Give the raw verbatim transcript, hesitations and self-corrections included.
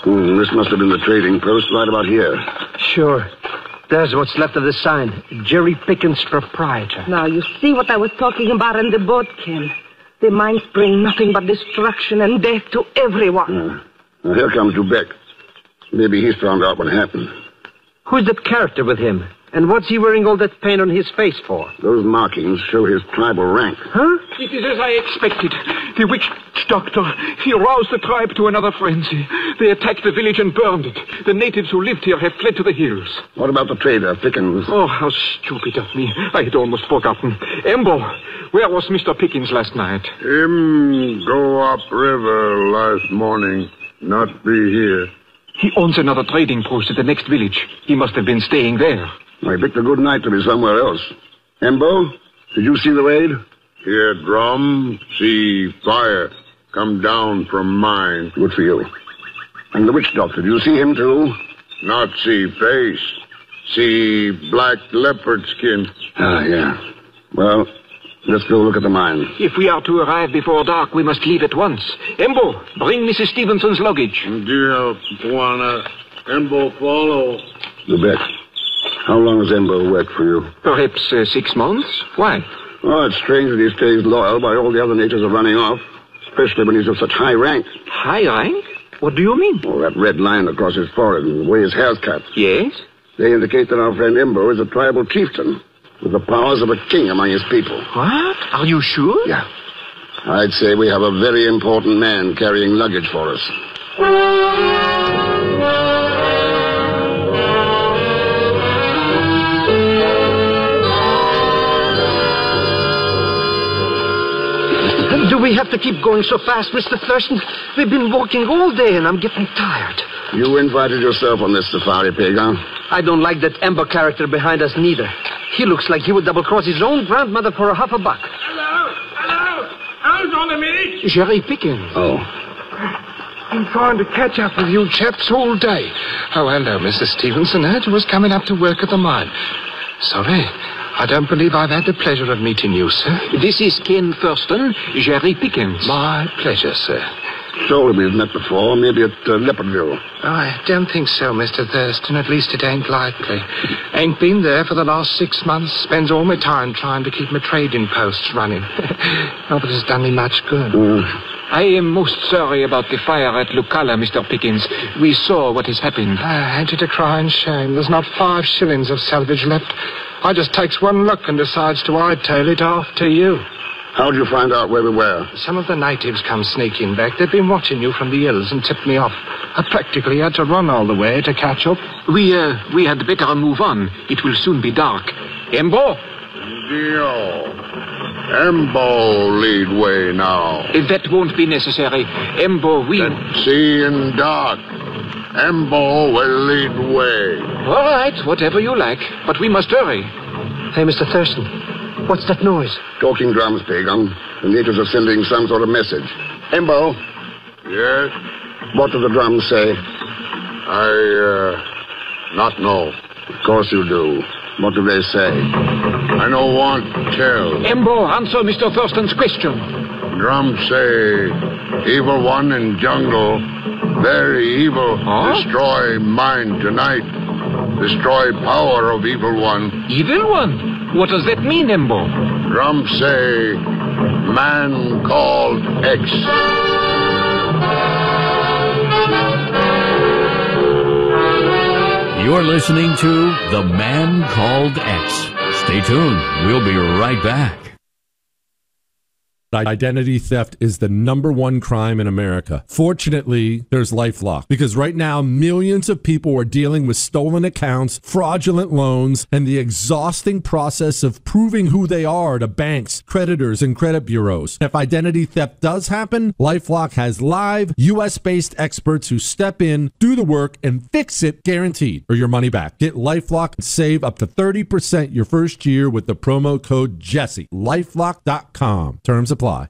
Hmm, this must have been the trading post right about here. Sure. There's what's left of the sign. Jerry Pickens, proprietor. Now, you see what I was talking about in the boat, Ken. The mines bring nothing but destruction and death to everyone. Uh, now here comes Dubeck. Maybe he's found out what happened. Who's that character with him? And what's he wearing all that paint on his face for? Those markings show his tribal rank. Huh? It is as I expected. The witch doctor, he roused the tribe to another frenzy. They attacked the village and burned it. The natives who lived here have fled to the hills. What about the trader, Pickens? Oh, how stupid of me. I had almost forgotten. Embo, where was Mister Pickens last night? Him go up river last morning. Not be here. He owns another trading post at the next village. He must have been staying there. I picked a good night to be somewhere else. Embo, did you see the raid? Hear drum, see fire. Come down from mine. Good for you. And the witch doctor, did you see him too? Not see face. See black leopard skin. Ah, yeah. Well, let's go look at the mine. If we are to arrive before dark, we must leave at once. Embo, bring Missus Stevenson's luggage. Dear Juana, Embo follow. Lubeck, how long has Embo worked for you? Perhaps uh, six months. Why? Oh, it's strange that he stays loyal while all the other natives are running off, especially when he's of such high rank. High rank? What do you mean? Oh, that red line across his forehead and the way his hair's cut. Yes? They indicate that our friend Embo is a tribal chieftain with the powers of a king among his people. What? Are you sure? Yeah. I'd say we have a very important man carrying luggage for us. Do we have to keep going so fast, Mister Thurston? We've been walking all day and I'm getting tired. You invited yourself on this safari, Pagan. I don't like that Ember character behind us neither. He looks like he would double-cross his own grandmother for a half a buck. Hello! Hello! How's on the minute? Jerry Pickens. Oh. Been trying to catch up with you chaps all day. Oh, hello, Missus Stevenson. Heard you was coming up to work at the mine. Sorry, I don't believe I've had the pleasure of meeting you, sir. This is Ken Thurston, Jerry Pickens. My pleasure, sir. Surely we've met before, maybe at uh, Leopardville. Oh, I don't think so, Mister Thurston. At least it ain't likely. Ain't been there for the last six months. Spends all my time trying to keep my trading posts running. Not that it's done me much good. Mm. I am most sorry about the fire at Lucala, Mister Pickens. We saw what has happened. Ah, ain't it a crying shame? There's not five shillings of salvage left. I just takes one look and decides to hightail it off to you. How'd you find out where we were? Some of the natives come sneaking back. They've been watching you from the hills and tipped me off. I practically had to run all the way to catch up. We, uh, we had better move on. It will soon be dark. Embo? Dio. Embo lead way now. Uh, that won't be necessary. Embo, we... See in dark. Embo will lead way. All right, whatever you like. But we must hurry. Hey, Mister Thurston, what's that noise? Talking drums, Pagan. The natives are sending some sort of message. Embo, Yes? what do the drums say? I, uh, not know. Of course you do. What do they say? I no want tell. Embo, answer Mister Thurston's question. Drum say, evil one in jungle, very evil. Huh? Destroy mine tonight. Destroy power of evil one. Evil one? What does that mean, Embo? Drum say, man called X. You're listening to The Man Called X. Stay tuned. We'll be right back. Identity theft is the number one crime in America. Fortunately, there's LifeLock, because right now millions of people are dealing with stolen accounts, fraudulent loans, and the exhausting process of proving who they are to banks, creditors, and credit bureaus. If identity theft does happen, LifeLock has live U S-based experts who step in, do the work, and fix it guaranteed, or your money back. Get LifeLock and save up to thirty percent your first year with the promo code Jesse. LifeLock dot com. Terms apply.